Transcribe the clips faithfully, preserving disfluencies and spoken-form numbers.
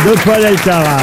de Paul Elkarat.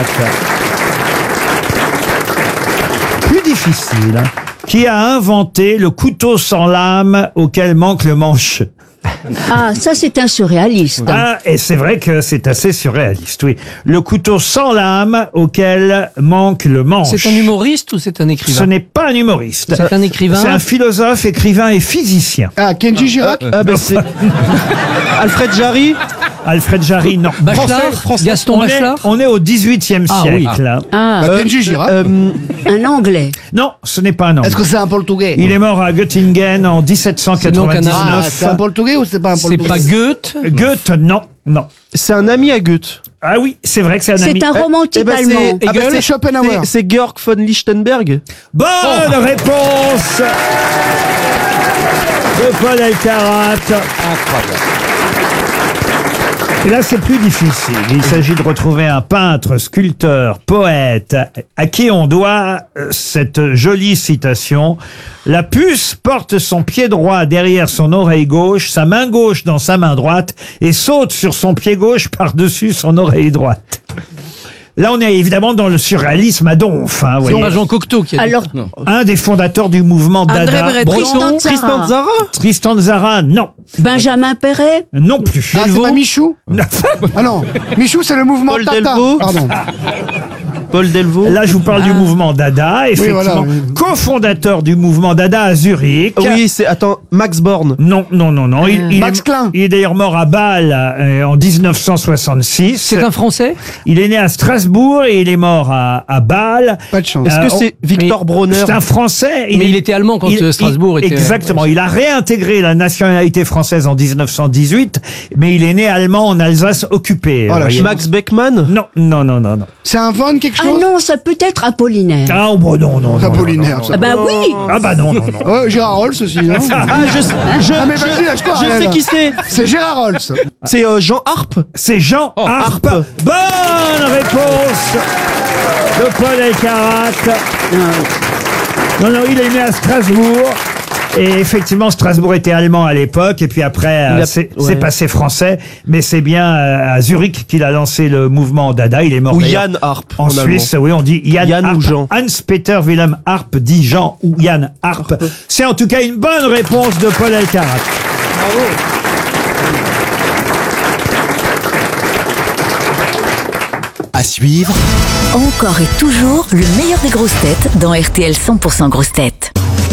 Plus difficile. Hein. Qui a inventé le couteau sans lame auquel manque le manche? Ah, ça c'est un surréaliste. Ah, et c'est vrai que c'est assez surréaliste, oui. Le couteau sans lame auquel manque le manche. C'est un humoriste ou c'est un écrivain? Ce n'est pas un humoriste. C'est un écrivain? C'est un philosophe, écrivain et physicien. Ah, Kenji Girac. Ah, ben c'est Alfred Jarry. Alfred Jarry, non. Bachelard? Français. Gaston On est, Bachelard? on est au dix-huitième Ah, siècle. oui. Là. Ah, Bah, Kenji Girac. Euh, un Anglais. Non, ce n'est pas un Est-ce Anglais. que c'est un portugais? Il est mort à Göttingen en dix-sept cent C'est donc un quatre-vingt-dix-neuf. Ah, c'est un portugais ou c'est pas un C'est portugais? pas Goethe? Goethe, non, non. c'est un ami à Goethe. Ah oui, c'est vrai que c'est un ami. C'est un romantique Eh ben, allemand. c'est- Ah bah, c'est Schopenhauer. C'est- C'est Georg von Lichtenberg. Bonne réponse de Paul Elkarat. Et là, c'est plus difficile. Il s'agit de retrouver un peintre, sculpteur, poète, à qui on doit euh, cette jolie citation. La puce porte son pied droit derrière son oreille gauche, sa main gauche dans sa main droite, et saute sur son pied gauche par-dessus son oreille droite. Là, on est évidemment dans le surréalisme à donf. Hein, vous C'est voyez. pas Jean Cocteau qui a dit. Alors, Un des fondateurs du mouvement André Dada. Breton. Tristan Tzara. Tristan Tzara. Tristan Tzara, non. Benjamin Perret. Non plus. Ah, c'est pas Michou? Ah non, Michou c'est le mouvement Paul Tata. Delvaux. Pardon. Paul Delvaux. Là, je vous parle du mouvement Dada, effectivement, voilà, oui. cofondateur du mouvement Dada à Zurich. Oui, c'est attends Max Born. Non, non, non, non. Il, il Max est, Klein. il est d'ailleurs mort à Bâle euh, en dix-neuf cent soixante-six. C'est un Français? Il est né à Strasbourg et il est mort à, à Bâle. Pas de chance. Est-ce Euh, que c'est Victor Bronner? C'est un Français. Mais il était allemand quand, euh, Strasbourg il- était- Exactement. Il a réintégré la nationalité française en dix-neuf cent dix-huit, mais il est né allemand en Alsace occupée. Oh la vous voyez. Max Beckmann. Non, non, non, non, non. C'est un Von quelque Ah chose? non, ça peut être Apollinaire. Ah, oh, bon, non, non, non. Apollinaire, non, non, ça. Ah bah oui. non. Ah bah non, non, non. Ouais, Gérard Rolls aussi, non? Ah, je, je, Ah, mais vas-y, lâche-toi, je sais Ariel. qui c'est. C'est Gérard Rolls. C'est euh, Jean Harpe. C'est Jean Harpe. Harpe. Bonne réponse de Paul Elkarat. Non, non, il est né à Strasbourg. Et effectivement, Strasbourg était allemand à l'époque, et puis après, Il euh, a- c'est ouais. c'est passé français. Mais c'est bien euh, à Zurich qu'il a lancé le mouvement Dada. Il est mort Ou d'ailleurs Yann Harpe. en Suisse. Oui, on dit Yann, Yann Harpe. ou Jean. Hans-Peter Wilhelm Harpe dit Jean ou Yann Harpe. C'est en tout cas une bonne réponse de Paul Elkarat. À suivre, Encore et toujours le meilleur des grosses têtes dans R T L cent pour cent grosses têtes.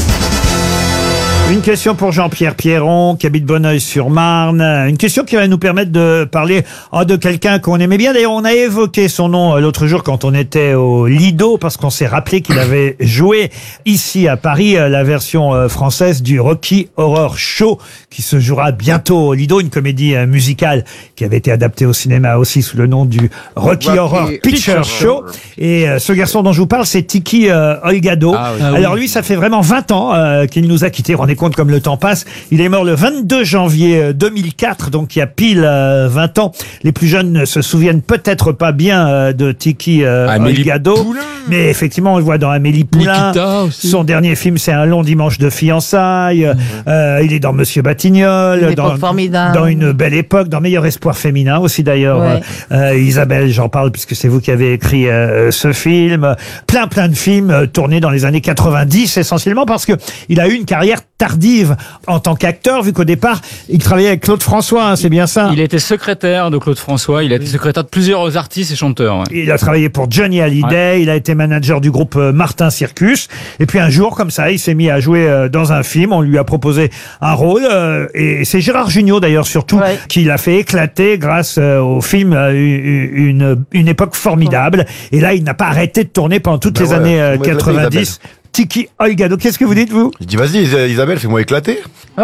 Une question pour Jean-Pierre Pierron, qui habite Bonneuil-sur-Marne. Une question qui va nous permettre de parler oh, de quelqu'un qu'on aimait bien. D'ailleurs, on a évoqué son nom euh, l'autre jour quand on était au Lido, parce qu'on s'est rappelé qu'il avait joué ici à Paris euh, la version euh, française du Rocky Horror Show, qui se jouera bientôt au Lido, une comédie euh, musicale qui avait été adaptée au cinéma aussi sous le nom du Rocky, Rocky Horror Picture Show. Et euh, ce garçon dont je vous parle, c'est Tiki euh, Olgado. Ah oui. Alors lui, ça fait vraiment vingt ans euh, qu'il nous a quittés. Rendez compte comme le temps passe. Il est mort le vingt-deux janvier deux mille quatre, donc il y a pile euh, vingt ans. Les plus jeunes ne se souviennent peut-être pas bien euh, de Tiki euh, Amélie Olgado, Poulain. mais effectivement, on le voit dans Amélie Poulain. Nikita aussi. Son dernier film, c'est Un long dimanche de fiançailles. Euh, il est dans Monsieur Batignolles, Une dans, époque formidable. dans Une belle époque, dans Meilleur espoir féminin aussi d'ailleurs. Ouais. Euh, Isabelle, j'en parle puisque c'est vous qui avez écrit euh, ce film. Plein plein de films euh, tournés dans les années quatre-vingt-dix essentiellement parce que il a eu une carrière tardive en tant qu'acteur, vu qu'au départ, il travaillait avec Claude François, hein, c'est bien ça? Il était secrétaire de Claude François, il a été secrétaire de plusieurs artistes et chanteurs. Ouais. Il a travaillé pour Johnny Hallyday, il a été manager du groupe euh, Martin Circus, et puis un jour, comme ça, il s'est mis à jouer euh, dans un film, on lui a proposé un rôle, euh, et c'est Gérard Jugnot d'ailleurs surtout, Ouais. qui l'a fait éclater grâce euh, au film euh, une, une époque formidable, et là, il n'a pas arrêté de tourner pendant toutes Ben les ouais, années euh, faut m'éclater, quatre-vingt-dix. Tiki Olgado, qu'est-ce que vous dites, vous? Je dis, vas-y, Is- Isabelle, fais-moi éclater.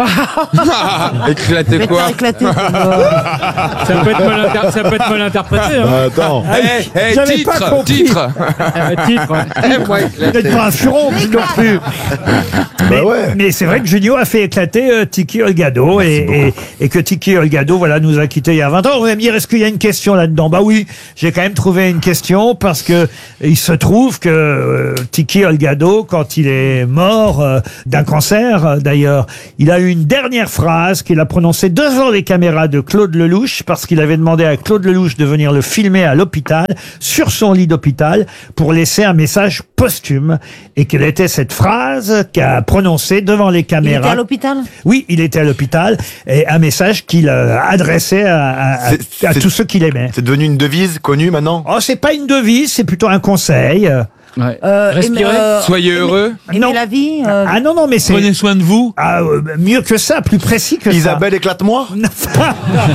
Éclater Mais quoi t'as éclaté. Ça peut être mal, inter- ça peut être mal interprété. Hein. Bah, attends. Ah, j'avais pas compris. Euh, titre, ouais. Vous n'êtes pas un furon non plus. Mais, Bah ouais. mais c'est vrai que Junio a fait éclater euh, Tiki Olgado et, et, et que Tiki Olgado voilà, nous a quittés il y a vingt ans. Vous allez me dire, est-ce qu'il y a une question là-dedans? Bah oui, j'ai quand même trouvé une question parce que il se trouve que euh, Tiki Olgado, quand quand il est mort euh, d'un cancer, euh, d'ailleurs, il a eu une dernière phrase qu'il a prononcée devant les caméras de Claude Lelouch, parce qu'il avait demandé à Claude Lelouch de venir le filmer à l'hôpital, sur son lit d'hôpital, pour laisser un message posthume. Et quelle était cette phrase qu'a prononcée devant les Il caméras? était à l'hôpital? Oui, il était à l'hôpital, et un message qu'il euh, adressait à, à- à- C'est- à c'est- tous ceux qu'il aimait. C'est devenu une devise connue maintenant. Oh, c'est pas une devise, c'est plutôt un conseil. Ouais. Euh, Respirez. aimer, euh, Soyez heureux. aimer Non. la vie euh, Ah non, non, mais c'est... Prenez soin de vous. Ah, euh, mieux que ça, plus précis que Isabelle, éclate-moi. ça.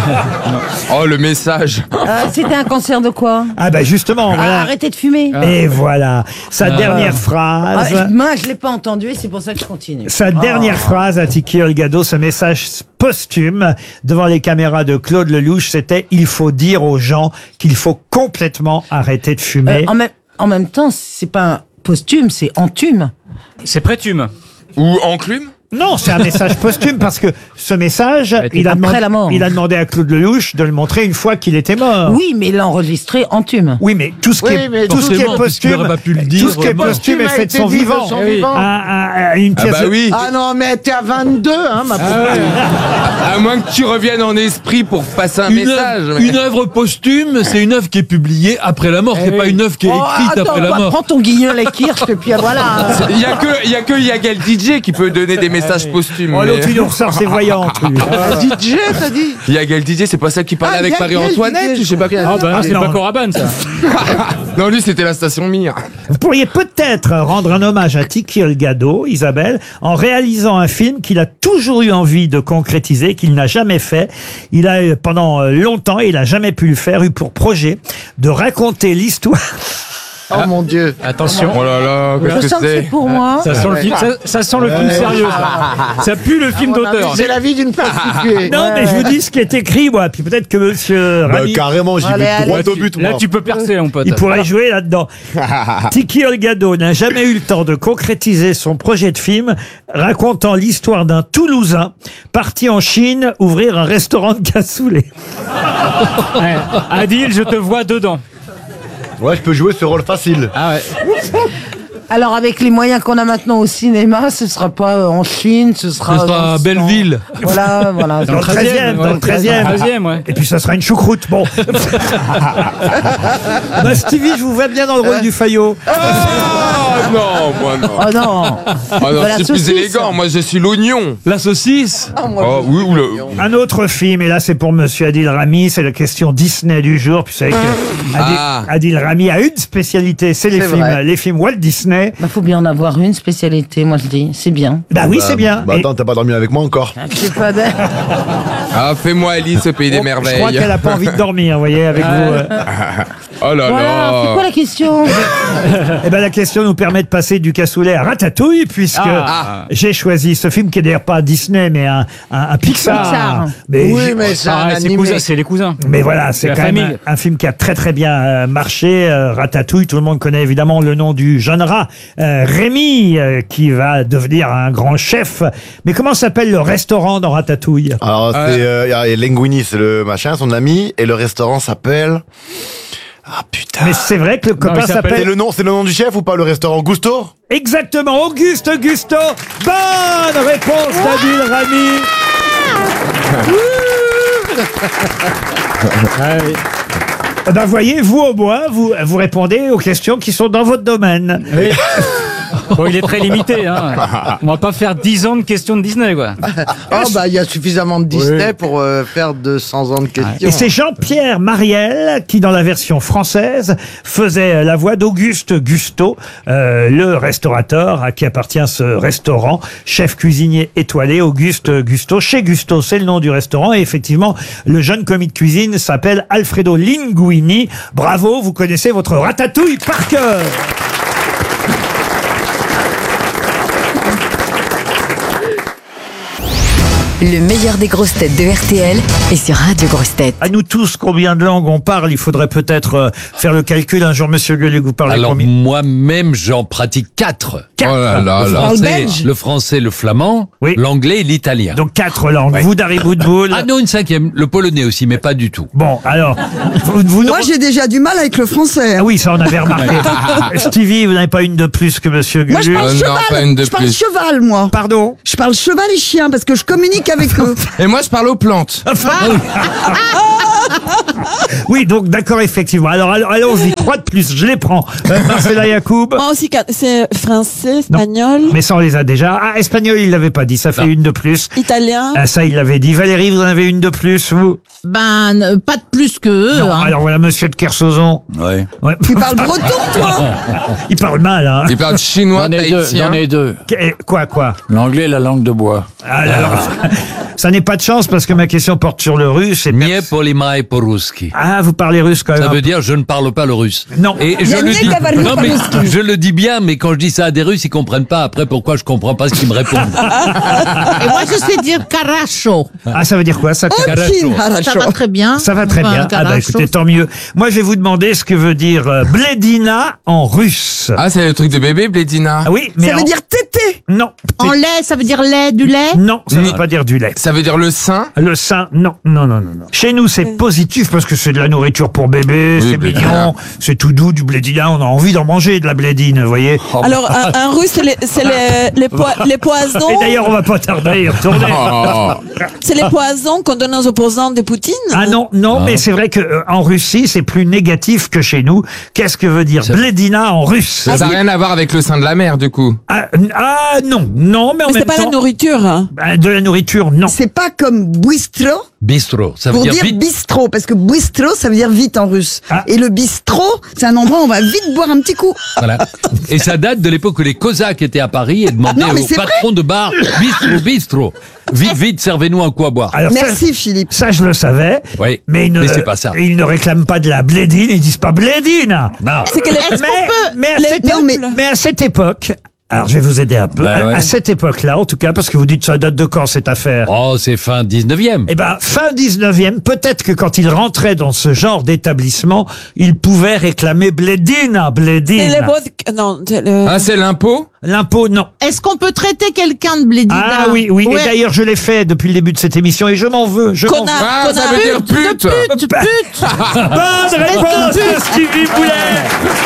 Oh, le message. euh, C'était un cancer de quoi? Ah bah justement, Ah, voilà. arrêtez de fumer. Et voilà, sa dernière Ah, phrase... moi, je l'ai pas entendu et c'est pour ça que je continue. Sa dernière phrase à Tiki Olgado, ce message posthume devant les caméras de Claude Lelouch, c'était « Il faut dire aux gens qu'il faut complètement arrêter de Euh, fumer en, même, en même temps, c'est pas un posthume, c'est entume. C'est prétume. Ou enclume. Non, c'est un message posthume parce que ce message, été il a, après demandé, la mort. il a demandé à Claude Lelouch de le montrer une fois qu'il était mort. Oui, mais il l'a enregistré entume. Oui, mais tout ce qui Oui, est, mais tout ce qui est forcément, parce qu'il posthume, aurait pas pu le tout dire, ce qui est mort. posthume est Posthume a fait de été son dit de vivant. son Eh oui. vivant. Un- un- un- une Ah pièce bah de- oui. Ah non, mais t'es à vingt-deux, hein, ma pauvre. À moins que tu reviennes en esprit pour passer un Une message. œuvre, une œuvre posthume, c'est une œuvre qui est publiée après la mort. C'est pas une œuvre qui est Oh, écrite attends, après la bah, mort. prends ton guignol et kirsch et puis voilà. Il y a que, il y a que Yagal D J qui peut donner des messages posthumes. Oh, mais- l'autre, il nous ressort ses voyantes, lui. Ah, D J, t'as dit? Yagal D J, c'est pas ça qui parlait Ah, avec Yagal Marie-Antoinette D J, ou je sais pas quoi. Ah bah Ah, c'est non. pas Coraban ça. Non, lui, c'était la station Mire. Vous pourriez peut-être rendre un hommage à Tiki Olgado, Isabelle, en réalisant un film qu'il a toujours eu envie de concrétiser, qu'il n'a jamais fait. Il a, euh, pendant euh, longtemps, il n'a jamais pu le faire, eu pour projet de raconter l'histoire. Oh mon Dieu. Attention. Oh là là, Je qu'est-ce sens que que c'est c'est? pour moi. Ça sent le film, ça, ça sent le film sérieux. Ça. Ça pue le film À mon avis, d'auteur. C'est la vie d'une prostituée. Non, mais je vous dis ce qui est écrit, moi. Puis peut-être que monsieur Bah, Rami, carrément, j'y Allez, vais allez. droit au but, Là moi. tu peux percer mon pote. il pourrait jouer là-dedans. Tiki Olgado n'a jamais eu le temps de concrétiser son projet de film racontant l'histoire d'un Toulousain parti en Chine ouvrir un restaurant de cassoulet. Ouais. Adil, je te vois dedans. Ouais, je peux jouer ce rôle facile. Ah ouais. Alors avec les moyens qu'on a maintenant au cinéma, ce sera pas euh, en Chine, ce sera... Ce sera dans- à Belleville. Voilà, voilà. Dans le treizième, dans le treizième. treizième, ouais. Et puis ça sera une choucroute. Bon. Bah, Stevie, je vous vois bien dans le rôle du Fayot. Oh non, moi non. Oh non. Oh non, Voilà, c'est plus saucisse. élégant. Moi, je suis l'oignon. La saucisse. Oh oui, ou le. Un autre film, et là c'est pour monsieur Adil Rami, c'est la question Disney du jour. Puis vous savez que Adil, Ah. Adil Rami a une spécialité, c'est les C'est films, vrai. les films Walt Disney. Bah, faut bien en avoir une spécialité, moi je dis. C'est bien. Bah oui, c'est bien. Bah Et- attends, t'as pas dormi avec moi encore. C'est pas de... Ah, fais-moi Alice, au pays des Oh, Je crois merveilles. qu'elle a pas envie de dormir, vous voyez, avec vous. euh. Oh là Voilà, c'est là. quoi la question? Eh ben la question nous permet de passer du cassoulet à Ratatouille, puisque Ah. j'ai choisi ce film qui est d'ailleurs pas Disney, mais un, un, un Pixar. Pixar. Mais, Oui, j'ai- mais c'est un Pareil, c'est animé. cousin, c'est les cousins. mais voilà, c'est la quand même famille. un, un film qui a très très bien euh, marché. euh, Ratatouille, tout le monde connaît évidemment le nom du jeune rat euh, Rémi, euh, qui va devenir un grand chef. Mais comment s'appelle le restaurant dans Ratatouille? Alors, c'est euh, y a- y a Linguini, c'est le machin, son ami, et le restaurant s'appelle. Ah putain. Mais c'est vrai que le copain il s'appelle- C'est s'appelle le nom, c'est le nom du chef ou pas le restaurant Gusto? exactement Auguste Gusto. Bonne réponse d'Adil Rami. Eh ben, voyez, vous au moins, vous, vous répondez aux questions qui sont dans votre domaine. Oui. Bon, il est très limité. Hein. On va pas faire dix ans de questions de Disney, quoi. Oh, bah, il y a suffisamment de Disney pour euh, faire deux cents ans de questions. Et c'est Jean-Pierre Mariel qui, dans la version française, faisait la voix d'Auguste Gusto, euh, le restaurateur à qui appartient ce restaurant, chef cuisinier étoilé, Auguste Gusto. Chez Gusto, c'est le nom du restaurant. Et effectivement, le jeune commis de cuisine s'appelle Alfredo Linguini. Bravo, vous connaissez votre ratatouille par cœur. Le meilleur des grosses têtes de R T L est sur Radio Grosses Têtes. À nous tous, combien de langues on parle? Il faudrait peut-être euh, faire le calcul. Un jour, Monsieur Gueluc, vous parlez Alors combien? moi-même, j'en pratique quatre. Quatre. Oh là là Le là. français, Belge. Le français, le flamand, Oui. l'anglais et l'italien. Donc quatre langues. Ouais. Vous, Dari Boudboul. Ah non, une cinquième, le polonais aussi, mais pas du tout. Bon, alors, vous, vous Moi, j'ai déjà du mal avec le français. Ah oui, ça on avait remarqué. Stevie, vous n'avez pas une de plus que Monsieur Moi, je Gueluc? parle Euh, non, cheval. pas une de je parle plus. cheval, moi. Pardon? Je parle cheval et chien parce que je communique avec eux. Et moi, je parle aux plantes. Oui, donc d'accord, effectivement. Alors, alors allons-y, trois de plus, je les prends. Euh, Marcela Yacoub. Moi aussi, c'est français, espagnol, Mais ça, on les a déjà. Ah, espagnol, il l'avait pas dit, ça fait une de plus. italien. Ah, ça, il l'avait dit. Valérie, vous en avez une de plus, vous? Ben, euh, pas de plus que eux. Non, hein. alors voilà, Monsieur de Kersozon. Ouais. Ouais. Tu parles breton, toi? Il parle mal, hein. Il parle chinois, J'en ai deux, tahitien. j'en ai deux. Qu- Quoi, quoi? L'anglais, la langue de bois. Ah, alors, ça n'est pas de chance parce que ma question porte sur le russe. Et Nie polimai poruski. Ah, vous parlez russe quand même. Ça veut dire je ne parle pas le russe. Non. Et je Bien le mieux dis. qu'avoir Non, mais pas je le dis bien, mais quand je dis ça à des Russes, ils comprennent pas. Après, pourquoi je comprends pas ce qu'ils me répondent? Et moi, je sais dire caracho. Ah, ça veut dire quoi, ça? Ok, Ça va très bien. Ça va très Enfin, bien. Ah bah caracho. écoutez, tant mieux. Moi, je vais vous demander ce que veut dire euh, bledina en russe. Ah, c'est le truc de bébé, Blédina. Ah oui, mais Ça en- veut dire tété. non. En lait, ça veut dire lait, du lait. Non, ça ne veut Mm. pas dire du lait. Ça veut dire le sein. Le sein, non, non, non, non, non. Chez nous, c'est positif parce que c'est de la nourriture pour bébé, Oui, c'est blédina. mignon, c'est tout doux, du blédina. On a envie d'en manger de la blédine, vous voyez. Alors, un, un russe, c'est les, c'est les, les, poi- les poisons. Et d'ailleurs, on va pas tarder à y retourner. Oh. C'est les poisons qu'on donne aux opposants de Poutine. Ah non, non, mais c'est vrai que euh, en Russie, c'est plus négatif que chez nous. Qu'est-ce que veut dire blédina en russe? Ça n'a rien à voir avec le sein de la mer, du coup. Ah, n- ah, non, non, mais en Mais c'est même pas temps, la nourriture. Hein. bah, de la nourriture, non. C'est pas comme bistro Bistro. Ça veut pour dire dire vite. bistrot, parce que bistro, ça veut dire vite en russe. Ah. Et le bistrot, c'est un endroit où on va vite boire un petit coup. Voilà. Et ça date de l'époque où les Cosaques étaient à Paris et demandaient Non, mais au c'est patron de bar, bistrot, bistrot. Vite, vite, servez-nous un coup à boire. Alors, ça- Merci, Philippe. Ça, je le savais. Oui, Mais, ils ne, mais c'est pas ça. Ils ne réclament pas de la blédine, ils disent pas blédine. Non. C'est que les, Mais, mais, à les cette, Non, mais- mais à cette époque, alors je vais vous aider un peu, Bah à, ouais. à cette époque-là, en tout cas, parce que vous dites ça date de quand cette affaire? Oh, c'est fin dix-neuvième. Eh ben, fin dix-neuvième, peut-être que quand il rentrait dans ce genre d'établissement, il pouvait réclamer blédine, c'est blédine. les vodka- Non, c'est le- Ah, c'est l'impôt. L'impôt, non. Est-ce qu'on peut traiter quelqu'un de blédina? Ah oui, oui. Ouais. Et d'ailleurs, je l'ai fait depuis le début de cette émission et je m'en veux. Je m'en veux. Connard, Ah, ça connard. veut dire pute. Pute, pute. Bonne réponse de Stevie Boulet.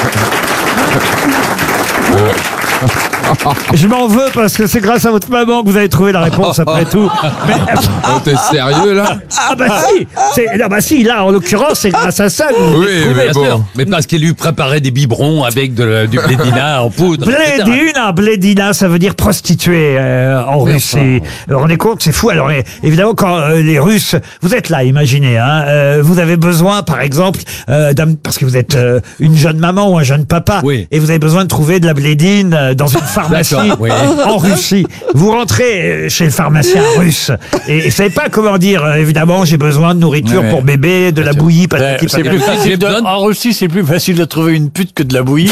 Je m'en veux parce que c'est grâce à votre maman que vous avez trouvé la réponse après tout. Mais- Oh, t'es sérieux, là? ah bah si, c'est, ah bah si, là en l'occurrence c'est grâce à ça que vous Oui, découvrez. mais Bien sûr. bon. Mais parce qu'il lui préparait des biberons avec de- du blédina en poudre. et cetera. Blédina, blédina, ça veut dire prostituée euh, en russe. Et, vous vous rendez compte, c'est fou. Alors é- évidemment, quand euh, les Russes, vous êtes là, imaginez, hein, euh, vous avez besoin, par exemple, euh, d'un- parce que vous êtes euh, une jeune maman ou un jeune papa, Oui. et vous avez besoin de trouver de la blédine euh, dans une pharmacie D'accord, oui. en Russie. Vous rentrez euh, chez le pharmacien russe et, et vous savez pas comment dire. euh, évidemment, j'ai besoin de nourriture Ouais. pour bébé, de la bouillie, patati C'est plus patata. facile de- en Russie, c'est plus facile de trouver une pute que de la bouillie.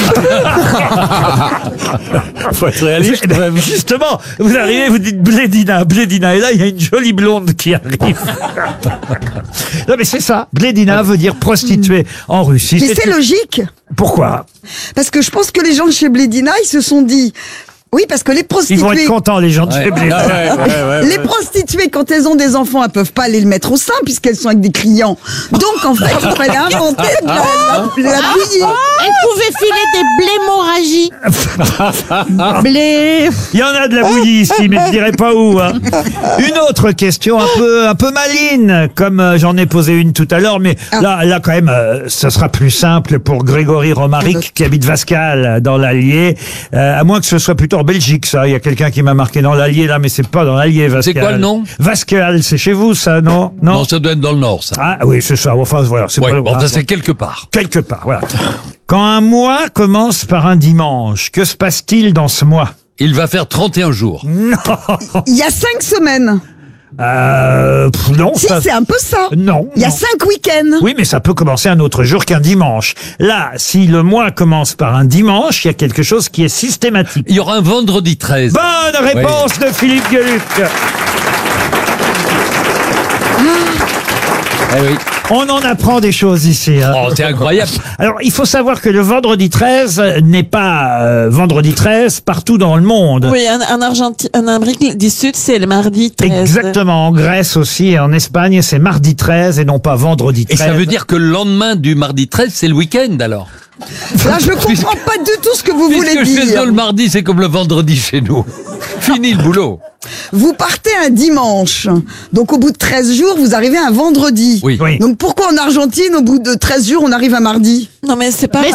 Faut être réaliste Eh quand ben, même. justement, vous arrivez, vous dites blédina, blédina, et là il y a une jolie blonde qui arrive. Non mais c'est ça, blédina veut dire prostituée en Russie. Mais c'est logique. Pourquoi? Parce que je pense que les gens de chez Blédina, ils se sont dit... Oui, parce que les Ils vont être prostituées... contents les gens de chez Blédina. Ah ouais, ouais, ouais, Les ouais. prostituées, quand elles ont des enfants, elles peuvent pas aller le mettre au sein puisqu'elles sont avec des clients. Donc, en fait, il fallait inventer de la, la- la bouillie. Elle pouvait filer des blémorragies. Blé. Il y en a de la bouillie ici, mais je dirais pas où. Hein. Une autre question un peu un peu maligne, comme euh, j'en ai posé une tout à l'heure, mais là là quand même, euh, ce sera plus simple pour Grégory Romaric qui habite Vascal dans l'Allier, euh, à moins que ce soit plutôt en Belgique. Ça, il y a quelqu'un qui m'a marqué dans l'Allier là, mais c'est pas dans l'Allier. Vascal. C'est quoi le nom? Vascal, c'est chez vous ça, non? Non, ça doit être dans le nord, ça. Ah oui, c'est ça. Enfin voilà, c'est Ouais, pas bon, ah, ça c'est quelque part. quelque part. Voilà. Quand un mois commence par un dimanche, que se passe-t-il dans ce mois? Il va faire trente et un jours. Non. Il y a cinq semaines. Euh, pff, non. Si, ça- c'est un peu ça. Non. Il y a non. cinq week-ends. Oui, mais ça peut commencer un autre jour qu'un dimanche. Là, si le mois commence par un dimanche, il y a quelque chose qui est systématique. Il y aura un vendredi treize. Bonne réponse de Philippe Gueluc. Eh oui. On en apprend des choses ici. Hein. Oh, c'est incroyable. Alors, il faut savoir que le vendredi treize n'est pas euh, vendredi treize partout dans le monde. Oui, en, en Argentine, en Amérique du Sud, c'est le mardi treize. Exactement. En Grèce aussi, et en Espagne, c'est mardi treize et non pas vendredi treize. Et ça veut dire que le lendemain du mardi treize, c'est le week-end alors. Là, je ne comprends pas du tout ce que vous voulez Puisque chez dire. eux, le mardi, c'est comme le vendredi chez nous. Fini le boulot. Vous partez un dimanche. Donc, au bout de treize jours, vous arrivez un vendredi. Oui. Oui. Donc, pourquoi en Argentine, au bout de treize jours, on arrive un mardi? Non, mais c'est pas...